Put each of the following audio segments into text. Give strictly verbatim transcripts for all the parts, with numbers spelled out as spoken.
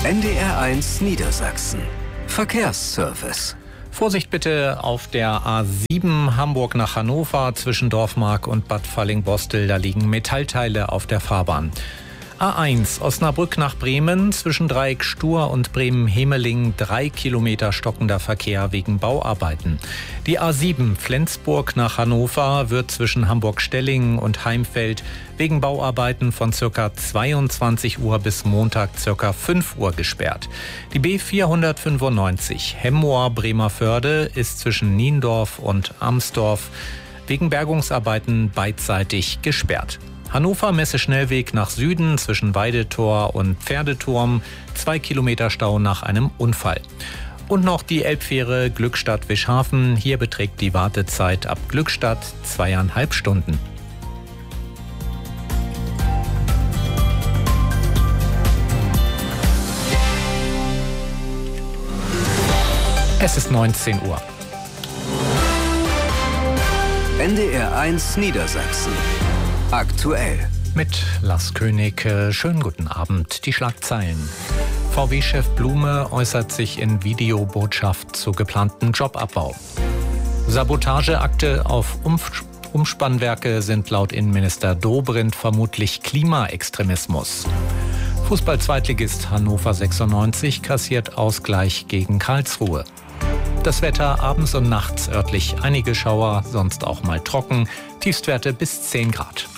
N D R eins Niedersachsen. Verkehrsservice. Vorsicht bitte auf der A sieben Hamburg nach Hannover zwischen Dorfmark und Bad Fallingbostel. Da liegen Metallteile auf der Fahrbahn. A eins Osnabrück nach Bremen zwischen Dreieck Stur und Bremen-Hemeling drei Kilometer stockender Verkehr wegen Bauarbeiten. Die A sieben Flensburg nach Hannover wird zwischen Hamburg-Stellingen und Heimfeld wegen Bauarbeiten von ca. zweiundzwanzig Uhr bis Montag ca. fünf Uhr gesperrt. Die B vierhundertfünfundneunzig Hemmoor-Bremervörde ist zwischen Niendorf und Amsdorf wegen Bergungsarbeiten beidseitig gesperrt. Hannover Messe-Schnellweg nach Süden zwischen Weidetor und Pferdeturm, zwei Kilometer Stau nach einem Unfall. Und noch die Elbfähre Glückstadt-Wischhafen. Hier beträgt die Wartezeit ab Glückstadt zweieinhalb Stunden. Es ist neunzehn Uhr. N D R eins Niedersachsen. Aktuell. Mit Lars König. Schönen guten Abend. Die Schlagzeilen. V W-Chef Blume äußert sich in Videobotschaft zu geplanten Jobabbau. Sabotageakte auf Umf- Umspannwerke sind laut Innenminister Dobrindt vermutlich Klimaextremismus. Fußball-Zweitligist Hannover sechsundneunzig kassiert Ausgleich gegen Karlsruhe. Das Wetter abends und nachts örtlich einige Schauer, sonst auch mal trocken. Tiefstwerte bis zehn Grad.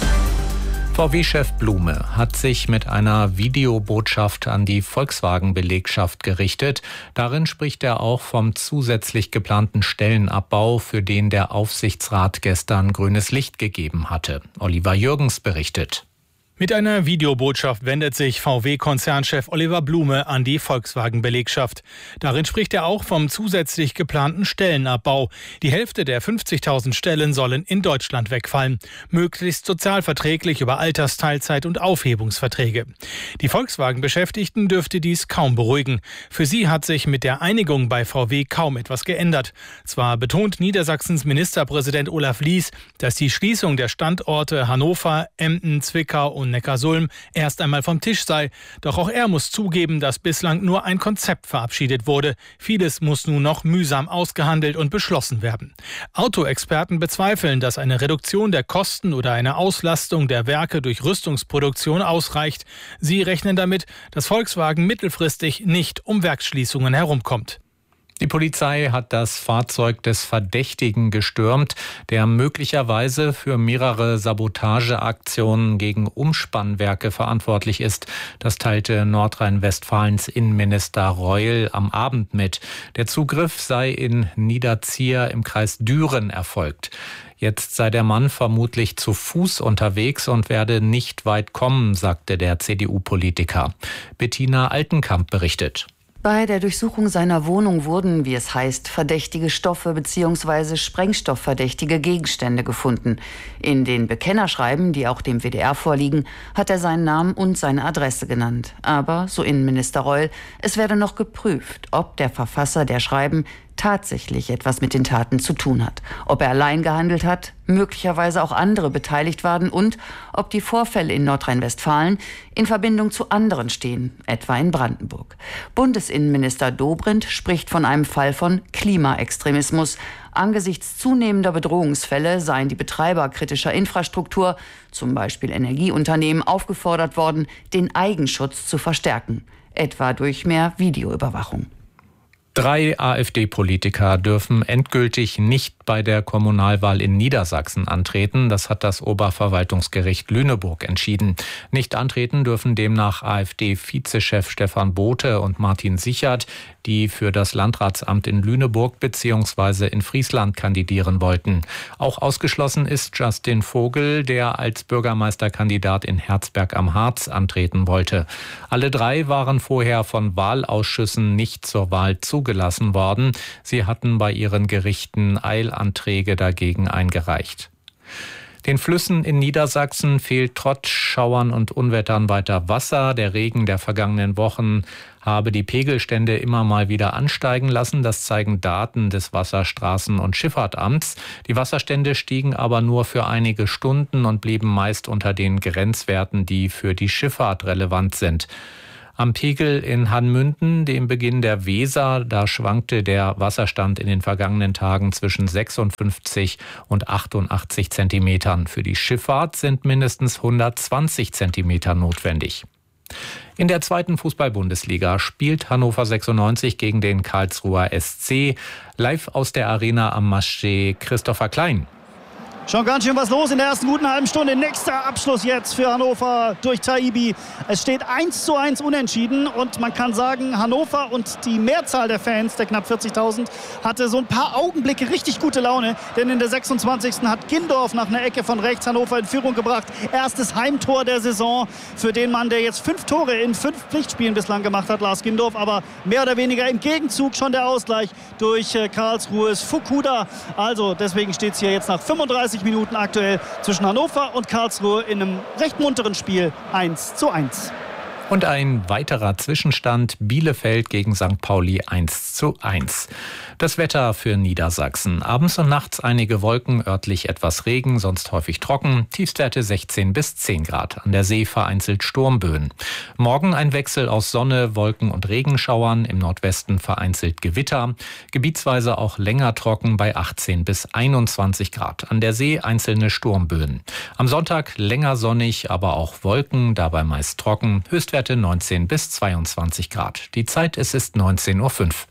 V W-Chef Blume hat sich mit einer Videobotschaft an die Volkswagen-Belegschaft gerichtet. Darin spricht er auch vom zusätzlich geplanten Stellenabbau, für den der Aufsichtsrat gestern grünes Licht gegeben hatte. Oliver Jürgens berichtet. Mit einer Videobotschaft wendet sich V W-Konzernchef Oliver Blume an die Volkswagen-Belegschaft. Darin spricht er auch vom zusätzlich geplanten Stellenabbau. Die Hälfte der fünfzigtausend Stellen sollen in Deutschland wegfallen. Möglichst sozialverträglich über Altersteilzeit und Aufhebungsverträge. Die Volkswagen-Beschäftigten dürfte dies kaum beruhigen. Für sie hat sich mit der Einigung bei V W kaum etwas geändert. Zwar betont Niedersachsens Ministerpräsident Olaf Lies, dass die Schließung der Standorte Hannover, Emden, Zwickau und Neckarsulm erst einmal vom Tisch sei. Doch auch er muss zugeben, dass bislang nur ein Konzept verabschiedet wurde. Vieles muss nun noch mühsam ausgehandelt und beschlossen werden. Autoexperten bezweifeln, dass eine Reduktion der Kosten oder eine Auslastung der Werke durch Rüstungsproduktion ausreicht. Sie rechnen damit, dass Volkswagen mittelfristig nicht um Werksschließungen herumkommt. Die Polizei hat das Fahrzeug des Verdächtigen gestürmt, der möglicherweise für mehrere Sabotageaktionen gegen Umspannwerke verantwortlich ist. Das teilte Nordrhein-Westfalens Innenminister Reul am Abend mit. Der Zugriff sei in Niederzier im Kreis Düren erfolgt. Jetzt sei der Mann vermutlich zu Fuß unterwegs und werde nicht weit kommen, sagte der C D U-Politiker. Bettina Altenkamp berichtet. Bei der Durchsuchung seiner Wohnung wurden, wie es heißt, verdächtige Stoffe bzw. sprengstoffverdächtige Gegenstände gefunden. In den Bekennerschreiben, die auch dem W D R vorliegen, hat er seinen Namen und seine Adresse genannt. Aber, so Innenminister Reul, es werde noch geprüft, ob der Verfasser der Schreiben tatsächlich etwas mit den Taten zu tun hat. Ob er allein gehandelt hat, möglicherweise auch andere beteiligt waren und ob die Vorfälle in Nordrhein-Westfalen in Verbindung zu anderen stehen, etwa in Brandenburg. Bundesinnenminister Dobrindt spricht von einem Fall von Klimaextremismus. Angesichts zunehmender Bedrohungsfälle seien die Betreiber kritischer Infrastruktur, zum Beispiel Energieunternehmen, aufgefordert worden, den Eigenschutz zu verstärken, etwa durch mehr Videoüberwachung. Drei AfD-Politiker dürfen endgültig nicht bei der Kommunalwahl in Niedersachsen antreten. Das hat das Oberverwaltungsgericht Lüneburg entschieden. Nicht antreten dürfen demnach AfD-Vizechef Stefan Bothe und Martin Sichert, die für das Landratsamt in Lüneburg bzw. in Friesland kandidieren wollten. Auch ausgeschlossen ist Justin Vogel, der als Bürgermeisterkandidat in Herzberg am Harz antreten wollte. Alle drei waren vorher von Wahlausschüssen nicht zur Wahl zugelassen worden. Sie hatten bei ihren Gerichten Eilanträge dagegen eingereicht. Den Flüssen in Niedersachsen fehlt trotz Schauern und Unwettern weiter Wasser. Der Regen der vergangenen Wochen habe die Pegelstände immer mal wieder ansteigen lassen. Das zeigen Daten des Wasserstraßen- und Schifffahrtamts. Die Wasserstände stiegen aber nur für einige Stunden und blieben meist unter den Grenzwerten, die für die Schifffahrt relevant sind. Am Pegel in Hanmünden, dem Beginn der Weser, da schwankte der Wasserstand in den vergangenen Tagen zwischen sechsundfünfzig und achtundachtzig Zentimetern. Für die Schifffahrt sind mindestens hundertzwanzig Zentimeter notwendig. In der zweiten Fußball-Bundesliga spielt Hannover sechsundneunzig gegen den Karlsruher S C. Live aus der Arena am Maschsee Christopher Klein. Schon ganz schön was los in der ersten guten halben Stunde. Nächster Abschluss jetzt für Hannover durch Taibi. Es steht eins zu eins unentschieden und man kann sagen, Hannover und die Mehrzahl der Fans, der knapp vierzigtausend, hatte so ein paar Augenblicke richtig gute Laune. Denn in der sechsundzwanzigsten hat Gindorf nach einer Ecke von rechts Hannover in Führung gebracht. Erstes Heimtor der Saison für den Mann, der jetzt fünf Tore in fünf Pflichtspielen bislang gemacht hat, Lars Gindorf. Aber mehr oder weniger im Gegenzug schon der Ausgleich durch äh, Karlsruhes Fukuda. Also deswegen steht es hier jetzt nach fünfunddreißig Minuten aktuell zwischen Hannover und Karlsruhe in einem recht munteren Spiel eins zu eins. Und ein weiterer Zwischenstand: Bielefeld gegen Sankt Pauli eins zu eins. Das Wetter für Niedersachsen. Abends und nachts einige Wolken, örtlich etwas Regen, sonst häufig trocken. Tiefstwerte sechzehn bis zehn Grad. An der See vereinzelt Sturmböen. Morgen ein Wechsel aus Sonne, Wolken und Regenschauern. Im Nordwesten vereinzelt Gewitter. Gebietsweise auch länger trocken bei achtzehn bis einundzwanzig Grad. An der See einzelne Sturmböen. Am Sonntag länger sonnig, aber auch Wolken, dabei meist trocken. Höchstwerte neunzehn bis zweiundzwanzig Grad. Die Zeit, es ist neunzehn Uhr fünf.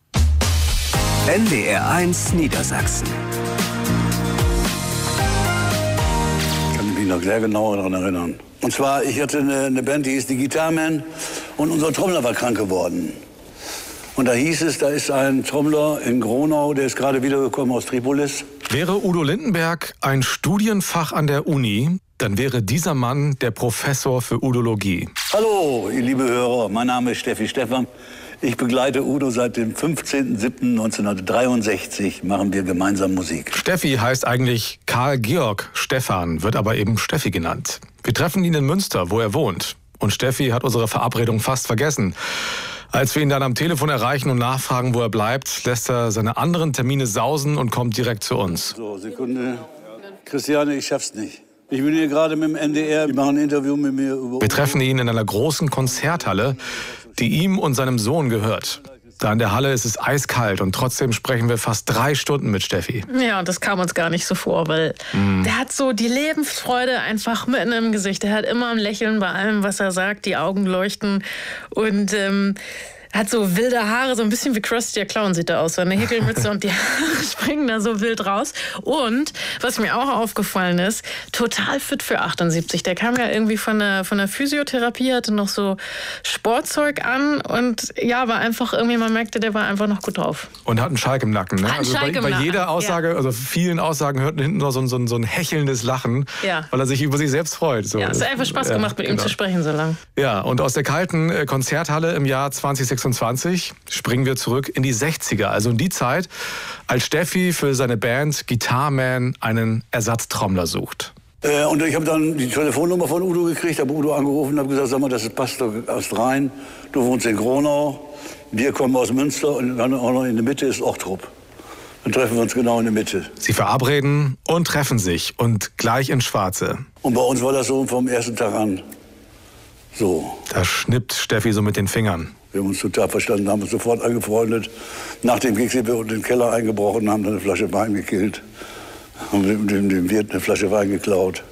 N D R eins Niedersachsen. Ich kann mich noch sehr genau daran erinnern. Und zwar, ich hatte eine, eine Band, die hieß die Guitarmen, und unser Trommler war krank geworden. Und da hieß es, da ist ein Trommler in Gronau, der ist gerade wiedergekommen aus Tripolis. Wäre Udo Lindenberg ein Studienfach an der Uni, dann wäre dieser Mann der Professor für Udologie. Hallo, ihr liebe Hörer, mein Name ist Steffi Stephan. Ich begleite Udo seit dem fünfzehnten siebten neunzehnhundertdreiundsechzig, machen wir gemeinsam Musik. Steffi heißt eigentlich Karl Georg Stephan, wird aber eben Steffi genannt. Wir treffen ihn in Münster, wo er wohnt. Und Steffi hat unsere Verabredung fast vergessen. Als wir ihn dann am Telefon erreichen und nachfragen, wo er bleibt, lässt er seine anderen Termine sausen und kommt direkt zu uns. So, Sekunde. Christiane, ich schaff's nicht. Ich bin hier gerade mit dem N D R, die machen ein Interview mit mir über... Wir treffen ihn in einer großen Konzerthalle, die ihm und seinem Sohn gehört. Da in der Halle ist es eiskalt und trotzdem sprechen wir fast drei Stunden mit Steffi. Ja, das kam uns gar nicht so vor, weil mm. der hat so die Lebensfreude einfach mitten im Gesicht. Der hat immer ein Lächeln bei allem, was er sagt, die Augen leuchten und... Ähm hat so wilde Haare, so ein bisschen wie Krusty der Clown sieht er aus. So eine Häkelmütze und die Haare springen da so wild raus. Und was mir auch aufgefallen ist, total fit für achtundsiebzig. Der kam ja irgendwie von der, von der Physiotherapie, hatte noch so Sportzeug an und ja, war einfach irgendwie, man merkte, der war einfach noch gut drauf. Und hat einen Schalk im Nacken. Ne? Hat einen also Schalk bei, im bei Nacken, jeder Aussage, ja. also vielen Aussagen hört man hinten noch so, so, so ein hechelndes Lachen, ja. weil er sich über sich selbst freut. So. Ja, es hat einfach Spaß gemacht, ja, mit genau. ihm zu sprechen so lange. Ja, und aus der kalten Konzerthalle im Jahr zwanzig sechsundzwanzig springen wir zurück in die sechziger, also in die Zeit, als Steffi für seine Band Guitarmen einen Ersatztrommler sucht. Äh, und ich habe dann die Telefonnummer von Udo gekriegt, habe Udo angerufen und habe gesagt, sag mal, das ist Pastor aus Rhein, du wohnst in Gronau, wir kommen aus Münster und dann auch noch in der Mitte ist Ochtrup. Dann treffen wir uns genau in der Mitte. Sie verabreden und treffen sich und gleich ins Schwarze. Und bei uns war das so vom ersten Tag an so. Da schnippt Steffi so mit den Fingern. Wir haben uns total verstanden, haben uns sofort angefreundet. Nach dem Gig sind wir in den Keller eingebrochen, haben dann eine Flasche Wein gekillt. Haben dem, dem, dem Wirt eine Flasche Wein geklaut.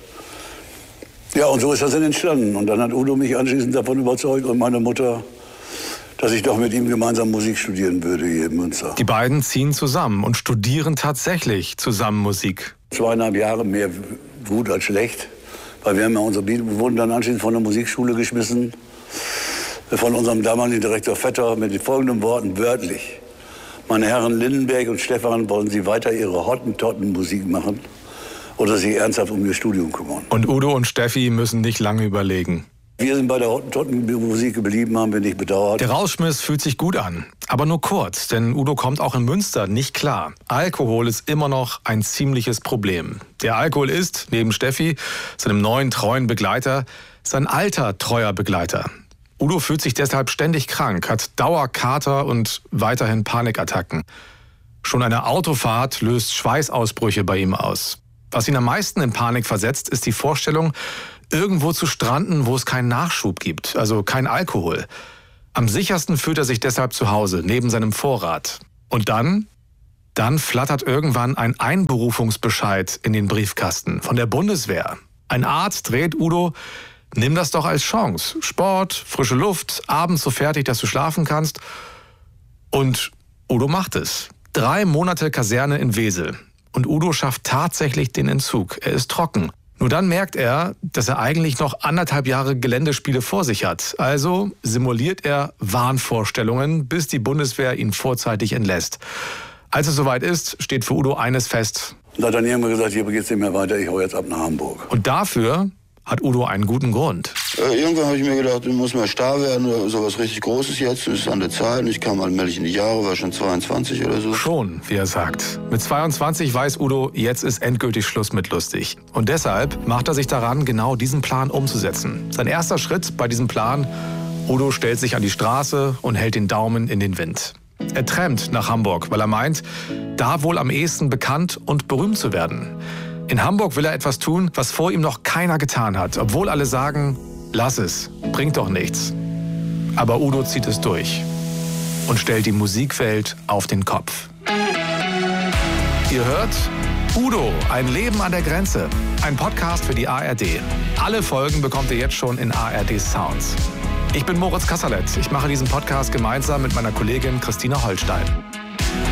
Ja, und so ist das dann entstanden. Und dann hat Udo mich anschließend davon überzeugt und meine Mutter, dass ich doch mit ihm gemeinsam Musik studieren würde hier in Münster. Die beiden ziehen zusammen und studieren tatsächlich zusammen Musik. Zweieinhalb Jahre, mehr gut als schlecht. Weil wir, haben ja unsere, wir wurden dann anschließend von der Musikschule geschmissen. Von unserem damaligen Direktor Vetter mit den folgenden Worten wörtlich. Meine Herren Lindenberg und Stephan, wollen Sie weiter Ihre Hottentotten-Musik machen oder sich ernsthaft um Ihr Studium kümmern? Und Udo und Steffi müssen nicht lange überlegen. Wir sind bei der Hottentotten-Musik geblieben, haben wir nicht bedauert. Der Rausschmiss fühlt sich gut an, aber nur kurz, denn Udo kommt auch in Münster nicht klar. Alkohol ist immer noch ein ziemliches Problem. Der Alkohol ist, neben Steffi, seinem neuen treuen Begleiter, sein alter treuer Begleiter. Udo fühlt sich deshalb ständig krank, hat Dauerkater und weiterhin Panikattacken. Schon eine Autofahrt löst Schweißausbrüche bei ihm aus. Was ihn am meisten in Panik versetzt, ist die Vorstellung, irgendwo zu stranden, wo es keinen Nachschub gibt, also kein Alkohol. Am sichersten fühlt er sich deshalb zu Hause, neben seinem Vorrat. Und dann? Dann flattert irgendwann ein Einberufungsbescheid in den Briefkasten von der Bundeswehr. Ein Arzt rät Udo, nimm das doch als Chance. Sport, frische Luft, abends so fertig, dass du schlafen kannst. Und Udo macht es. Drei Monate Kaserne in Wesel. Und Udo schafft tatsächlich den Entzug. Er ist trocken. Nur dann merkt er, dass er eigentlich noch anderthalb Jahre Geländespiele vor sich hat. Also simuliert er Wahnvorstellungen, bis die Bundeswehr ihn vorzeitig entlässt. Als es soweit ist, steht für Udo eines fest. Da hat dann irgendwann gesagt, hier geht's nicht mehr weiter, ich hau jetzt ab nach Hamburg. Und dafür hat Udo einen guten Grund. Äh, irgendwann habe ich mir gedacht, du musst mal starr werden oder sowas richtig Großes jetzt. Das ist an der Zeit. Ich kam allmählich in die Jahre, war schon zweiundzwanzig oder so. Schon, wie er sagt. Mit zweiundzwanzig weiß Udo, jetzt ist endgültig Schluss mit lustig. Und deshalb macht er sich daran, genau diesen Plan umzusetzen. Sein erster Schritt bei diesem Plan, Udo stellt sich an die Straße und hält den Daumen in den Wind. Er trampt nach Hamburg, weil er meint, da wohl am ehesten bekannt und berühmt zu werden. In Hamburg will er etwas tun, was vor ihm noch keiner getan hat, obwohl alle sagen, lass es, bringt doch nichts. Aber Udo zieht es durch und stellt die Musikwelt auf den Kopf. Ihr hört Udo, ein Leben an der Grenze. Ein Podcast für die A R D. Alle Folgen bekommt ihr jetzt schon in A R D Sounds. Ich bin Moritz Kasserlet. Ich mache diesen Podcast gemeinsam mit meiner Kollegin Christina Holstein.